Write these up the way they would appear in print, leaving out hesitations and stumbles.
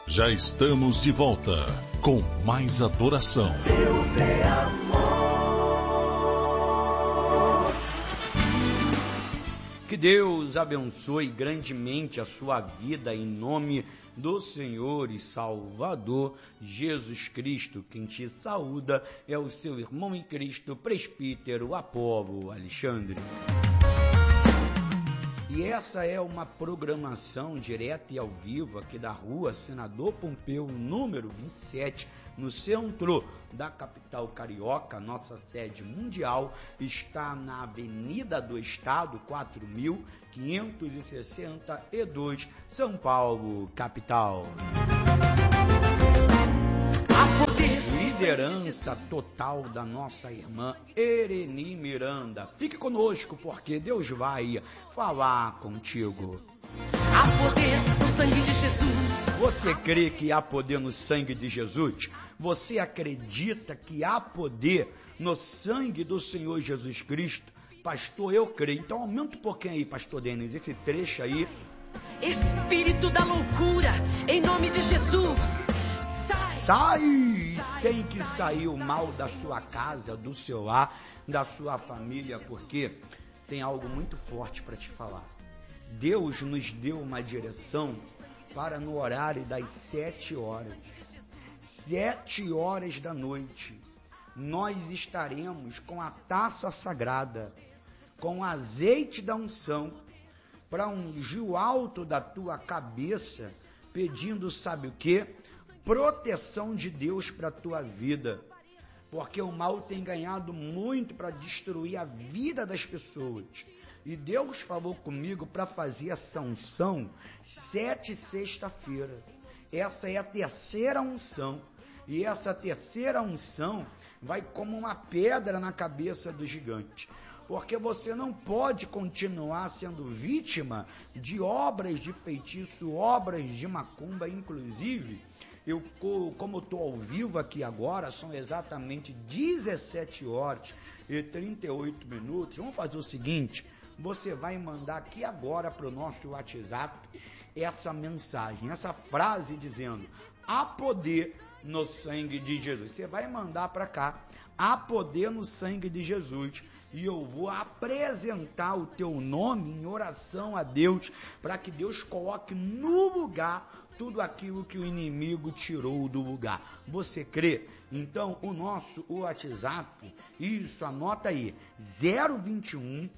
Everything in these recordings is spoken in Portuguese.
Já estamos de volta com mais adoração. Deus é amor. Que Deus abençoe grandemente a sua vida em nome do Senhor e Salvador Jesus Cristo. Quem te saúda é o seu irmão em Cristo, presbítero Apolo Alexandre. E essa é uma programação direta e ao vivo aqui da rua Senador Pompeu, número 27, no centro da capital carioca. Nossa sede mundial está na Avenida do Estado, 4.562, São Paulo, capital. Liderança total da nossa irmã Ereni Miranda. Fique conosco porque Deus vai falar contigo. Há poder no sangue de Jesus. Você crê que há poder no sangue de Jesus? Você acredita que há poder no sangue do Senhor Jesus Cristo? Pastor, eu creio. Então aumenta um pouquinho aí, pastor Denis, esse trecho aí. Espírito da loucura, em nome de Jesus. Sai! Tem que sair o mal da sua casa, do seu lar, da sua família, porque tem algo muito forte para te falar. Deus nos deu uma direção para no horário das 7 horas. 7 horas da noite, nós estaremos com a taça sagrada, com azeite da unção, para ungir o alto da tua cabeça, pedindo, sabe o quê? Proteção de Deus para a tua vida, porque o mal tem ganhado muito para destruir a vida das pessoas. E Deus falou comigo para fazer essa unção 7 sexta-feira. Essa é a terceira unção. E essa terceira unção vai como uma pedra na cabeça do gigante. Porque você não pode continuar sendo vítima de obras de feitiço, obras de macumba, inclusive. Como estou ao vivo aqui agora, são exatamente 17 horas e 38 minutos. Vamos fazer o seguinte, você vai mandar aqui agora para o nosso WhatsApp essa mensagem, essa frase dizendo, há poder no sangue de Jesus. Você vai mandar para cá, há poder no sangue de Jesus. E eu vou apresentar o teu nome em oração a Deus, para que Deus coloque no lugar tudo aquilo que o inimigo tirou do lugar. Você crê? Então, o nosso WhatsApp, isso, anota aí, 021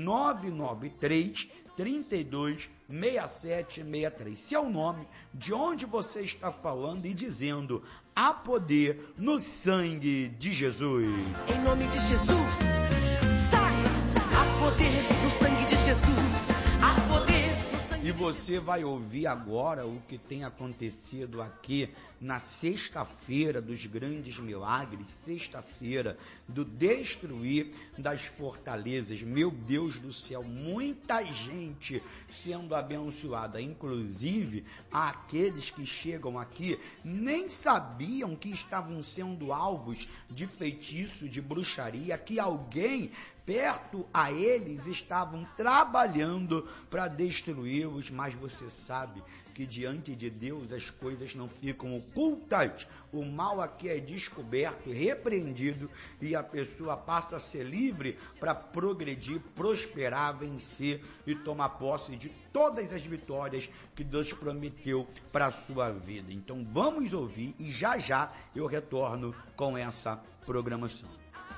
993 32 6763. Se é o nome de onde você está falando e dizendo, há poder no sangue de Jesus. Em nome de Jesus, sai! Há poder no sangue de Jesus. Há poder. E você vai ouvir agora o que tem acontecido aqui na sexta-feira dos grandes milagres, sexta-feira do destruir das fortalezas. Meu Deus do céu, muita gente sendo abençoada, inclusive aqueles que chegam aqui nem sabiam que estavam sendo alvos de feitiço, de bruxaria, que alguém perto a eles estavam trabalhando para destruí-los, mas você sabe que diante de Deus as coisas não ficam ocultas. O mal aqui é descoberto, repreendido e a pessoa passa a ser livre para progredir, prosperar, vencer e tomar posse de todas as vitórias que Deus prometeu para a sua vida. Então vamos ouvir e já já eu retorno com essa programação.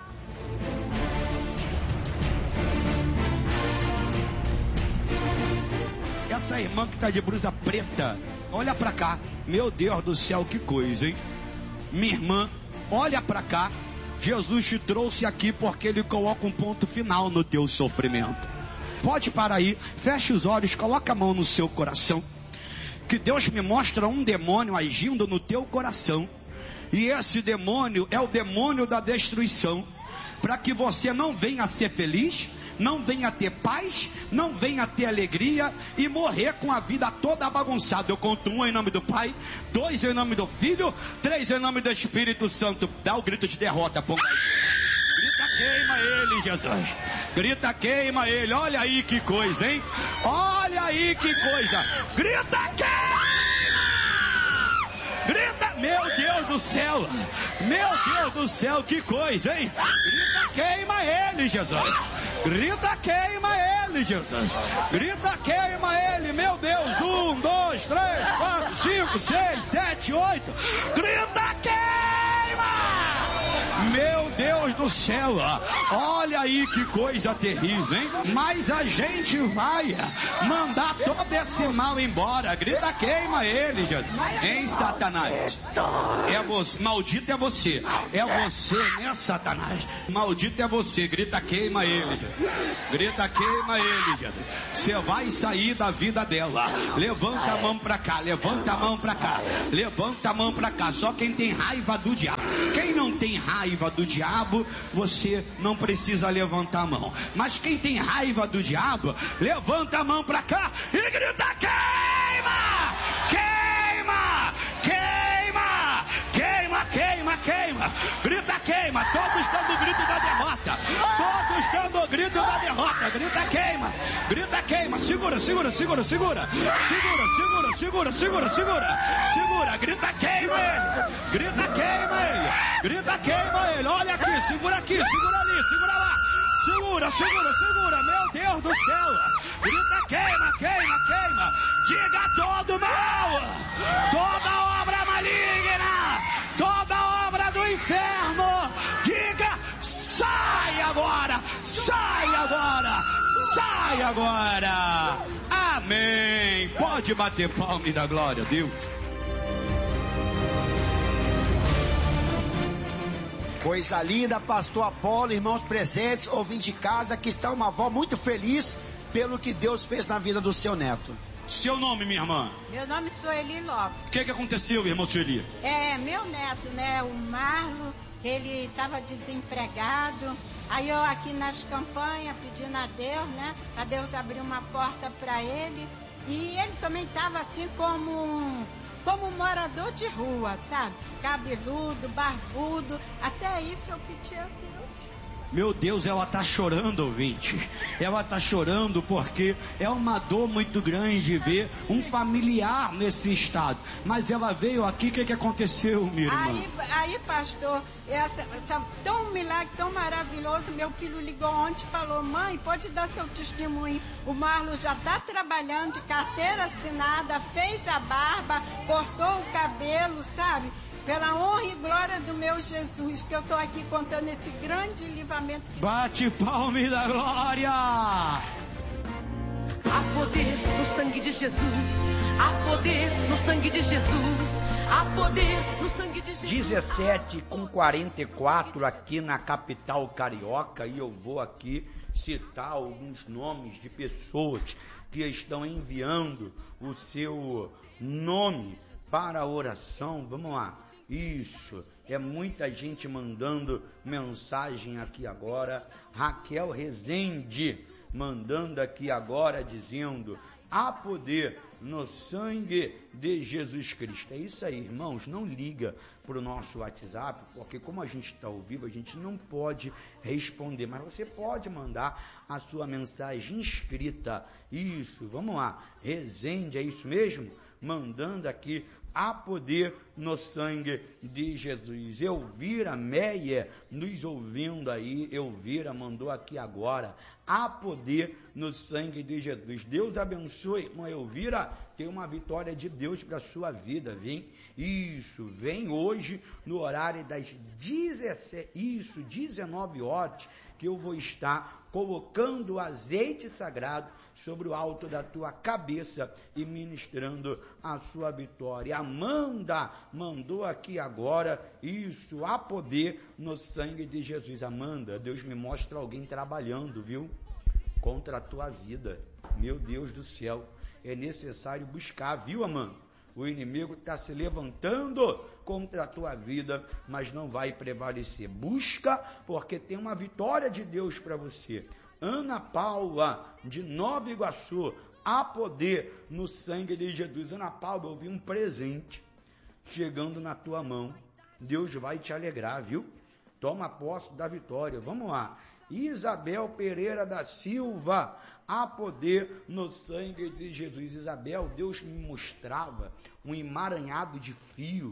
Essa irmã que está de blusa preta, olha para cá, meu Deus do céu, que coisa, hein? Minha irmã, olha para cá, Jesus te trouxe aqui porque Ele coloca um ponto final no teu sofrimento. Pode parar aí, feche os olhos, coloca a mão no seu coração, que Deus me mostra um demônio agindo no teu coração, e esse demônio é o demônio da destruição, para que você não venha a ser feliz, não venha ter paz, não venha ter alegria e morrer com a vida toda bagunçada. Eu conto 1 em nome do Pai, 2 em nome do Filho, 3 em nome do Espírito Santo. Dá o grito de derrota, ponga aí. Grita, queima ele, Jesus. Grita, queima ele. Olha aí que coisa, hein? Olha aí que coisa. Grita, queima! céu! Meu Deus do céu, que coisa, hein? Grita, queima ele, Jesus! Grita, queima ele, Jesus! Grita, queima ele, meu Deus! 1, 2, 3, 4, 5, 6, 7, 8! Grita, queima! Meu Deus do céu, olha aí que coisa terrível, hein? Mas a gente vai mandar todo esse mal embora. Grita, queima ele, Jesus. Hein, Satanás? É você, maldito é você. É você, né, Satanás? Maldito é você. Grita, queima ele, Jesus. Grita, queima ele, Jesus. Você vai sair da vida dela. Levanta a mão pra cá, levanta a mão pra cá. Levanta a mão pra cá. Só quem tem raiva do diabo. Quem não tem raiva do diabo, você não precisa levantar a mão. Mas quem tem raiva do diabo, levanta a mão pra cá e grita, queima! Queima! Queima! Queima, queima, queima! Grita, queima! Todos dando o grito da derrota! Todos dando o grito da derrota! Grita, queima! Grita, queima! Segura, segura, segura, segura! Segura, segura, segura, segura, segura! Segura! Grita, queima ele! Grita, queima ele! Grita, queima ele! Olha aqui, segura ali, segura lá! Segura, segura, segura! Meu Deus do céu! Grita, queima, queima, queima! Diga todo mal! Toda obra maligna! Toda obra do inferno! Diga, sai agora! Sai agora! Sai agora! Amém! Pode bater palma e dar glória a Deus! Coisa linda, pastor Apolo, irmãos presentes, ouvinte de casa, que está uma avó muito feliz pelo que Deus fez na vida do seu neto. Seu nome, minha irmã? Meu nome é Sueli Lopes. O que aconteceu, irmão Sueli? Meu neto, né, o Marlon, ele estava desempregado. Aí eu aqui nas campanhas pedindo a Deus, né, a Deus abrir uma porta para ele. E ele também estava assim como um morador de rua, sabe? Cabeludo, barbudo. Até isso eu pedi a Deus. Meu Deus, ela está chorando, ouvinte. Ela está chorando porque é uma dor muito grande ver um familiar nesse estado. Mas ela veio aqui, o que aconteceu, minha irmã? Aí, pastor, tão milagre, tão maravilhoso. Meu filho ligou ontem e falou: mãe, pode dar seu testemunho. O Marlon já está trabalhando de carteira assinada, fez a barba, cortou o cabelo, sabe? Pela honra e glória do meu Jesus, que eu estou aqui contando esse grande livramento. Bate palma e dá glória! Há poder no sangue de Jesus. Há poder no sangue de Jesus. Há poder no sangue de Jesus. 17h44 aqui na capital carioca, e eu vou aqui citar alguns nomes de pessoas que estão enviando o seu nome para a oração. Vamos lá. Isso, é muita gente mandando mensagem aqui agora. Raquel Rezende mandando aqui agora dizendo: há poder no sangue de Jesus Cristo. É isso aí, irmãos, não liga para o nosso WhatsApp, porque como a gente está ao vivo, a gente não pode responder, mas você pode mandar a sua mensagem escrita. Isso, vamos lá, Rezende, é isso mesmo? Mandando aqui: há poder no sangue de Jesus. Elvira Meyer nos ouvindo aí. Elvira mandou aqui agora: há poder no sangue de Jesus. Deus abençoe, irmã Elvira. Tem uma vitória de Deus para a sua vida, vem? Isso, vem hoje no horário das 19 horas, que eu vou estar colocando o azeite sagrado sobre o alto da tua cabeça e ministrando a sua vitória. Amanda mandou aqui agora: isso, há poder no sangue de Jesus. Amanda, Deus me mostra alguém trabalhando, viu? Contra a tua vida. Meu Deus do céu, é necessário buscar, viu, Amanda? O inimigo está se levantando contra a tua vida, mas não vai prevalecer. Busca, porque tem uma vitória de Deus para você. Ana Paula, de Nova Iguaçu: há poder no sangue de Jesus. Ana Paula, eu vi um presente chegando na tua mão. Deus vai te alegrar, viu? Toma posse da vitória. Vamos lá. Isabel Pereira da Silva: há poder no sangue de Jesus. Isabel, Deus me mostrava um emaranhado de fio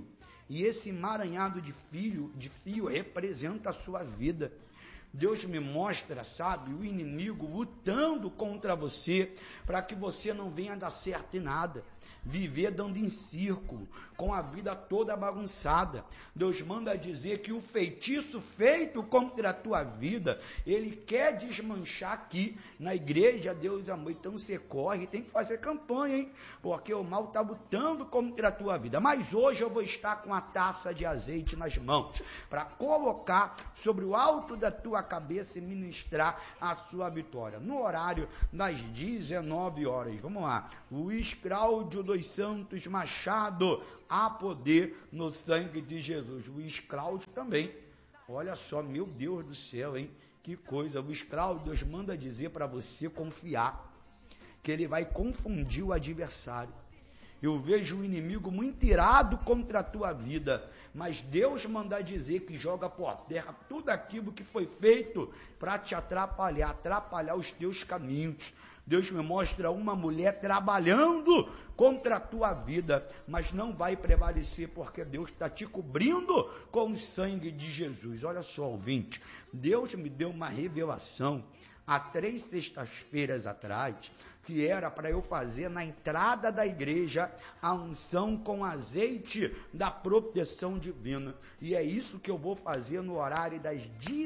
E esse emaranhado de fio representa a sua vida. Deus me mostra, sabe, o inimigo lutando contra você, para que você não venha dar certo em nada. Viver dando em círculo, com a vida toda bagunçada. Deus manda dizer que o feitiço feito contra a tua vida, ele quer desmanchar aqui na igreja. Deus amor, então você corre, tem que fazer campanha, hein? Porque o mal está lutando contra a tua vida. Mas hoje eu vou estar com a taça de azeite nas mãos, para colocar sobre o alto da tua cabeça e ministrar a sua vitória. No horário das 19 horas. Vamos lá. Luiz Cláudio dos Santos Machado, há poder no sangue de Jesus. Luiz Cláudio também. Olha só, meu Deus do céu, hein? Que coisa. Luiz Cláudio, Deus manda dizer para você confiar, que ele vai confundir o adversário. Eu vejo o inimigo muito irado contra a tua vida, mas Deus manda dizer que joga por terra tudo aquilo que foi feito para te atrapalhar os teus caminhos. Deus me mostra uma mulher trabalhando contra a tua vida, mas não vai prevalecer, porque Deus está te cobrindo com o sangue de Jesus. Olha só, ouvinte, Deus me deu uma revelação há 3 sextas-feiras atrás, que era para eu fazer na entrada da igreja a unção com azeite da proteção divina. E é isso que eu vou fazer no horário das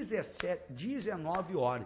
19 horas.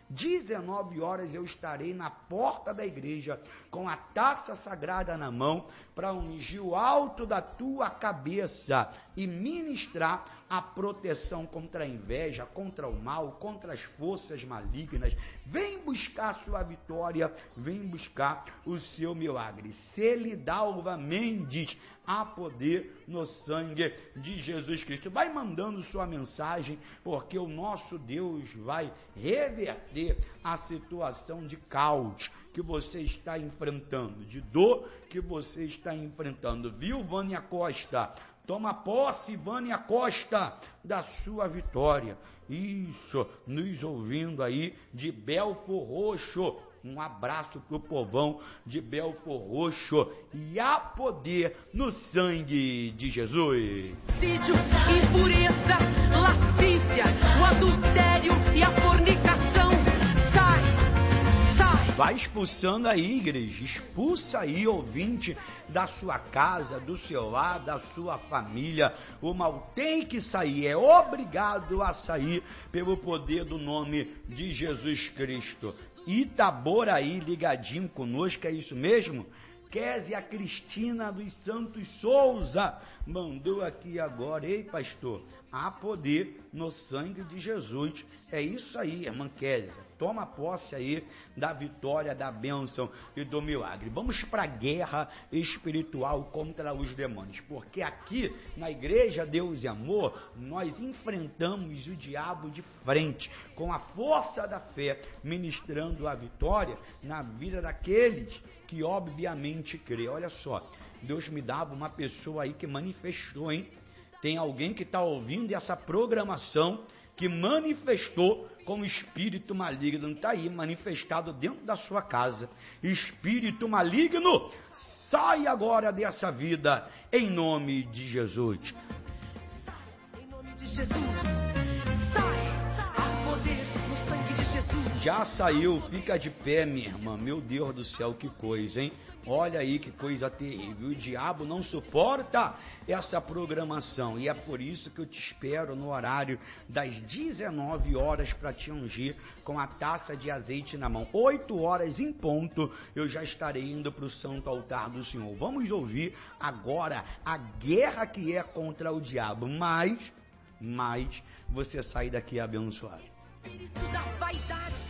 19 horas eu estarei na porta da igreja com a taça sagrada na mão para ungir o alto da tua cabeça e ministrar a proteção contra a inveja, contra o mal, contra as forças malignas. Vem buscar a sua vitória, vem buscar o seu milagre. Celidalva Mendes, há poder no sangue de Jesus Cristo. Vai mandando sua mensagem, porque o nosso Deus vai reverter a situação de caos que você está enfrentando, de dor que você está enfrentando. Viu, Vânia Costa? Toma posse, Vânia Costa, da sua vitória. Isso, nos ouvindo aí de Belfor Roxo. Um abraço pro povão de Belfor Roxo. E há poder no sangue de Jesus. Suicídio, impureza, lascívia, o adultério e a fornicação. Sai, sai. Vai expulsando aí, igreja. Expulsa aí, ouvinte, da sua casa, do seu lar, da sua família. O mal tem que sair, é obrigado a sair pelo poder do nome de Jesus Cristo. Itaboraí ligadinho conosco, é isso mesmo? Kézia Cristina dos Santos Souza mandou aqui agora. Ei, pastor, há poder no sangue de Jesus. É isso aí, irmã Kézia. Toma posse aí da vitória, da bênção e do milagre. Vamos para a guerra espiritual contra os demônios, porque aqui na igreja Deus e Amor, nós enfrentamos o diabo de frente, com a força da fé, ministrando a vitória na vida daqueles que obviamente crê. Olha só, Deus me dava uma pessoa aí que manifestou, hein? Tem alguém que está ouvindo essa programação que manifestou com espírito maligno. Está aí manifestado dentro da sua casa. Espírito maligno, sai agora dessa vida em nome de Jesus. Sai, em nome de Jesus. Sai, há poder no sangue de Jesus. Já saiu, fica de pé, minha irmã. Meu Deus do céu, que coisa, hein? Olha aí que coisa terrível. O diabo não suporta essa programação. E é por isso que eu te espero no horário das 19 horas para te ungir com a taça de azeite na mão. 8 horas em ponto eu já estarei indo para o santo altar do Senhor. Vamos ouvir agora a guerra que é contra o diabo. Mas você sai daqui abençoado. Espírito da vaidade.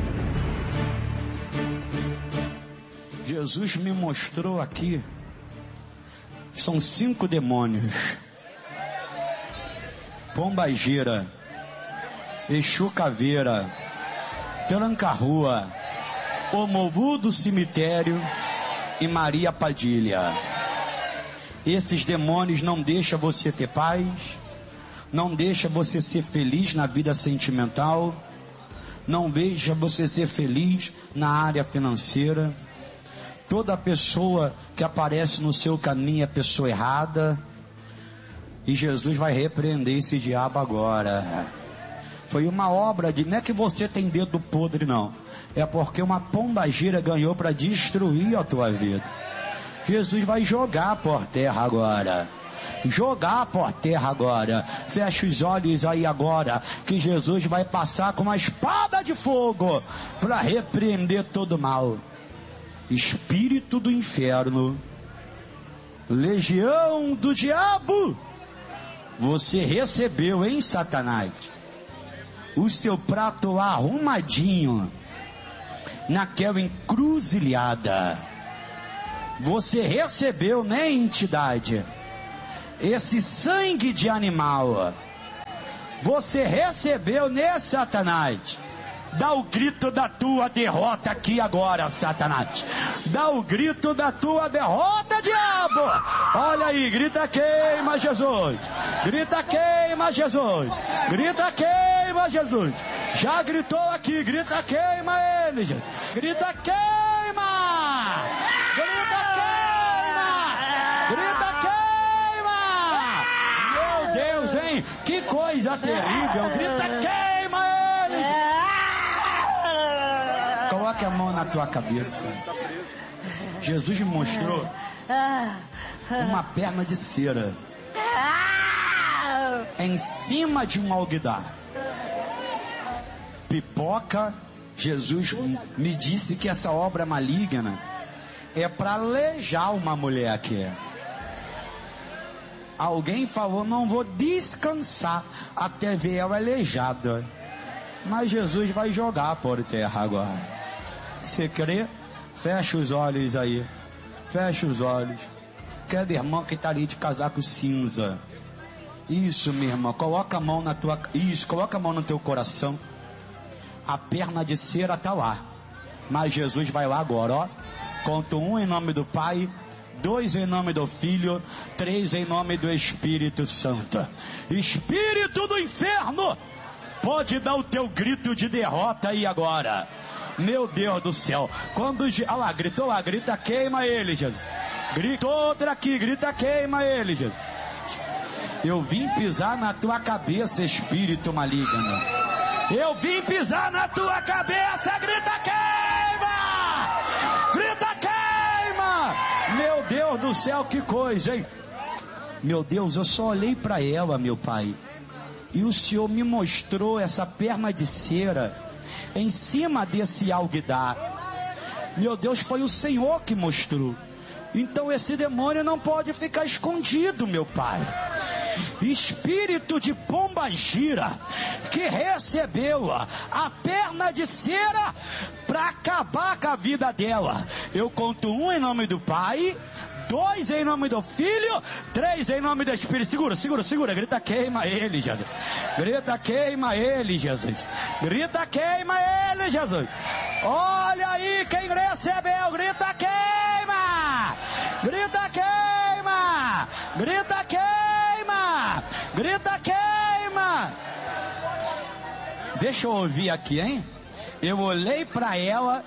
Jesus me mostrou aqui, são 5 demônios: Pombagira, Exu Caveira, Tranca-Rua, Omobu do Cemitério e Maria Padilha. Esses demônios não deixam você ter paz, não deixam você ser feliz na vida sentimental, não deixa você ser feliz na área financeira. Toda pessoa que aparece no seu caminho é pessoa errada. E Jesus vai repreender esse diabo agora. Foi uma obra de... Não é que você tem dedo podre, não. É porque uma pombagira ganhou para destruir a tua vida. Jesus vai jogar por terra agora. Jogar por terra agora. Fecha os olhos aí agora, que Jesus vai passar com uma espada de fogo para repreender todo mal. Espírito do inferno, legião do diabo, você recebeu, hein, Satanás, o seu prato arrumadinho naquela encruzilhada. Você recebeu, né, entidade, esse sangue de animal. Você recebeu, né, Satanás? Dá o grito da tua derrota aqui agora, Satanás. Dá o grito da tua derrota, diabo. Olha aí, grita queima Jesus. Grita queima Jesus. Grita queima Jesus. Já gritou aqui, grita queima ele. Grita queima. Grita queima. Grita queima. Meu Deus, hein? Que coisa terrível. Grita queima ele. Coloque a mão na tua cabeça. Jesus mostrou uma perna de cera em cima de um alguidar. Pipoca. Jesus me disse que essa obra maligna é para aleijar uma mulher aqui. Alguém falou, não vou descansar até ver ela aleijada. Mas Jesus vai jogar por terra agora. Você crê? Fecha os olhos aí. Fecha os olhos. Cada irmão que está ali de casaco cinza. Isso, minha irmã. Coloca a mão na tua... Isso, coloca a mão no teu coração. A perna de cera está lá. Mas Jesus vai lá agora, ó. Conto 1 em nome do Pai, 2 em nome do Filho, 3 em nome do Espírito Santo. Espírito do inferno, pode dar o teu grito de derrota aí agora. Meu Deus do céu. Quando... Olha lá, gritou lá, grita queima ele, Jesus. Gritou outra aqui, grita queima ele, Jesus. Eu vim pisar na tua cabeça, espírito maligno. Eu vim pisar na tua cabeça, grita queima! Grita queima! Meu Deus do céu, que coisa, hein? Meu Deus, eu só olhei para ela, meu Pai. E o Senhor me mostrou essa perna de cera em cima desse alguidar. Meu Deus, foi o Senhor que mostrou. Então esse demônio não pode ficar escondido, meu Pai. Espírito de pombagira que recebeu a perna de cera para acabar com a vida dela. Eu conto 1 em nome do Pai, 2 em nome do Filho, 3 em nome do Espírito. Segura, segura, segura. Grita queima ele, Jesus. Grita queima ele, Jesus. Grita queima ele, Jesus. Olha aí quem recebeu. Grita queima. Grita queima. Grita queima. Grita queima. Deixa eu ouvir aqui, hein? Eu olhei para ela.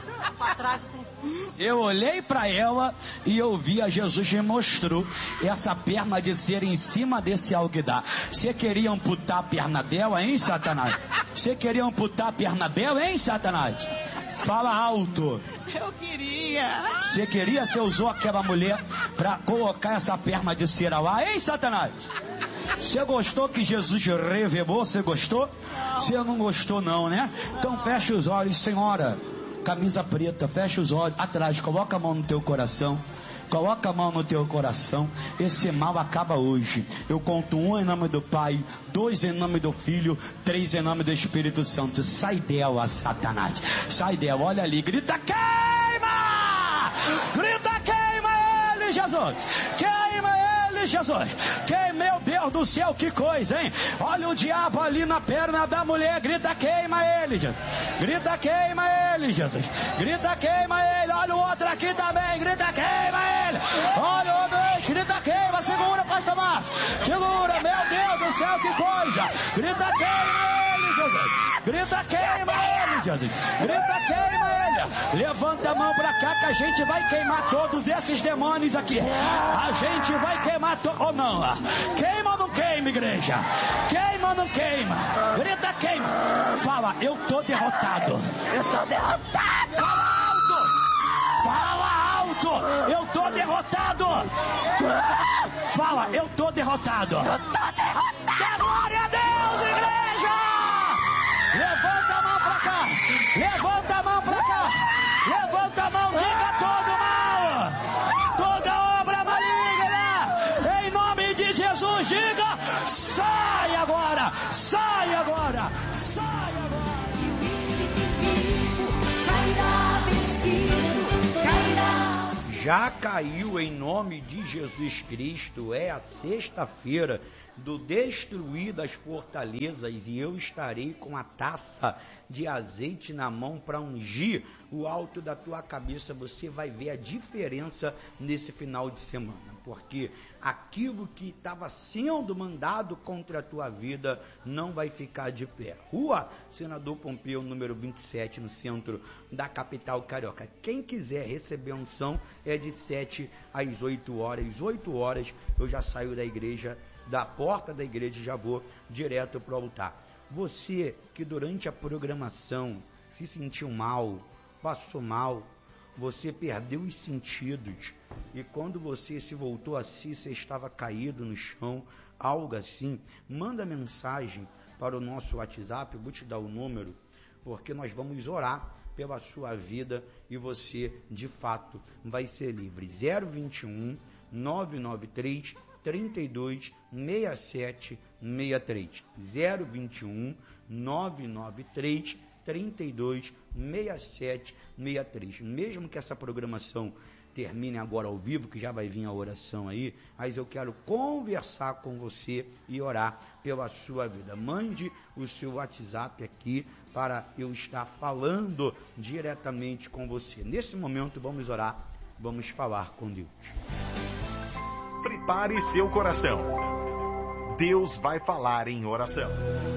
Eu olhei para ela e eu vi a Jesus me mostrou essa perna de cera em cima desse alguidar. Você queria amputar a perna dela, hein, Satanás? Você queria amputar a perna dela, hein, Satanás? Fala alto. Eu queria. Você queria? Você usou aquela mulher para colocar essa perna de cera lá, hein, Satanás? Você gostou que Jesus revelou? Você gostou? Você não gostou não, né? Então fecha os olhos, senhora. Camisa preta, fecha os olhos. Atrás, coloca a mão no teu coração. Coloca a mão no teu coração. Esse mal acaba hoje. Eu conto 1 em nome do Pai, 2 em nome do Filho, 3 em nome do Espírito Santo. Sai dela, Satanás. Sai dela, olha ali, grita queima! Grita queima ele, Jesus! Queima ele, Jesus! Que, meu Deus do céu, que coisa, hein? Olha o diabo ali na perna da mulher. Grita queima ele, Jesus! Grita queima ele, Jesus! Grita queima ele! Olha o outro aqui também. Grita queima ele! Olha o outro aí. Grita queima! Segura, pastor Márcio! Segura! Meu Deus do céu, que coisa! Grita queima ele, Jesus! Grita queima ele, Jesus! Grita queima ele! Levanta a mão pra cá que a gente vai queimar todos esses demônios aqui. A gente vai queimar ou não? Queima ou não queima? queima, igreja. Queima ou não queima? Grita, queima. Fala, eu tô derrotado. Eu sou derrotado. Fala alto. Fala alto. Eu tô derrotado. Fala, eu tô derrotado. Eu tô derrotado. Dê glória a Deus, igreja. Levanta a mão pra cá. Levanta a mão pra cá. Levanta a mão, diga todo mal. Toda obra maligna. Em nome de Jesus, diga. Sai agora. Sai agora. Sai agora. Cairá vencido. Cairá. Já caiu em nome de Jesus Cristo. É a sexta-feira do destruir das fortalezas e eu estarei com a taça de azeite na mão para ungir o alto da tua cabeça. Você vai ver a diferença nesse final de semana, porque aquilo que estava sendo mandado contra a tua vida não vai ficar de pé. Rua Senador Pompeu, número 27, no centro da capital carioca. Quem quiser receber unção é de 7 às 8 horas. 8 horas eu já saio da igreja, da porta da igreja, já vou direto para o altar. Você que durante a programação se sentiu mal, passou mal, você perdeu os sentidos e quando você se voltou a si, você estava caído no chão, algo assim, manda mensagem para o nosso WhatsApp, eu vou te dar o número, porque nós vamos orar pela sua vida e você de fato vai ser livre. 021 993 32 67 63 021 993 32 67 63. Mesmo que essa programação termine agora ao vivo, que já vai vir a oração aí, mas eu quero conversar com você e orar pela sua vida. Mande o seu WhatsApp aqui para eu estar falando diretamente com você. Nesse momento vamos orar, vamos falar com Deus. Prepare seu coração. Deus vai falar em oração.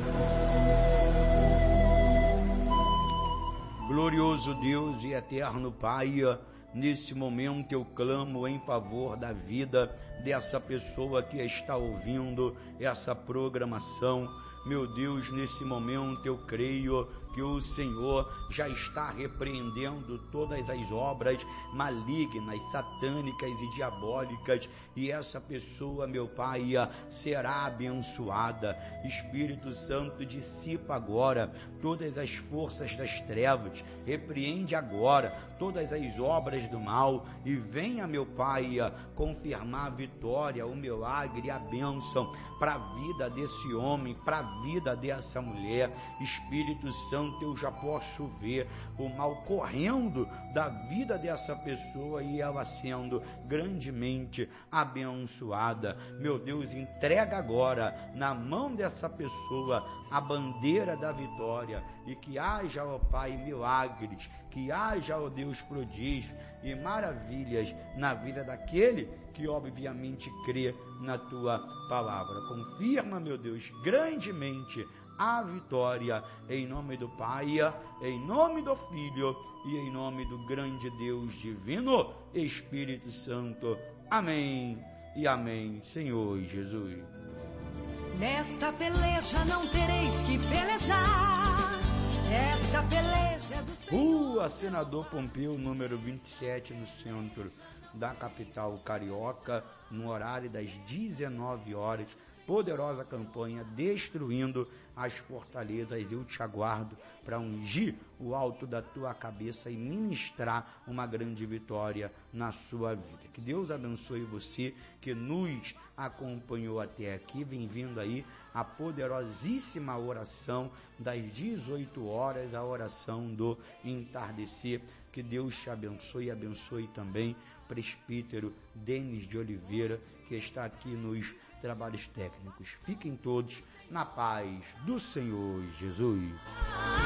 Glorioso Deus e eterno Pai, nesse momento eu clamo em favor da vida dessa pessoa que está ouvindo essa programação. Meu Deus, nesse momento eu creio que o Senhor já está repreendendo todas as obras malignas, satânicas e diabólicas, e essa pessoa, meu Pai, será abençoada. Espírito Santo, dissipa agora todas as forças das trevas, repreende agora todas as obras do mal e venha, meu Pai, confirmar a vitória, o milagre e a bênção para a vida desse homem, para a vida dessa mulher. Espírito Santo, eu já posso ver o mal correndo da vida dessa pessoa e ela sendo grandemente abençoada. Meu Deus, entrega agora na mão dessa pessoa a bandeira da vitória e que haja, ó Pai, milagres, que haja, ó Deus, prodígios e maravilhas na vida daquele que obviamente crê na tua palavra. Confirma, meu Deus, grandemente a vitória, em nome do Pai, em nome do Filho e em nome do grande Deus divino, Espírito Santo. Amém e amém, Senhor Jesus. Nesta peleja não tereis que pelejar. Esta peleja é do Senhor. Rua Senador Pompeu, número 27, no centro da capital carioca, no horário das 19 horas. Poderosa campanha destruindo as fortalezas. Eu te aguardo para ungir o alto da tua cabeça e ministrar uma grande vitória na sua vida. Que Deus abençoe você que nos acompanhou até aqui. Vem vindo aí a poderosíssima oração das 18 horas, a oração do entardecer. Que Deus te abençoe e abençoe também presbítero Denis de Oliveira, que está aqui nos trabalhos técnicos. Fiquem todos na paz do Senhor Jesus.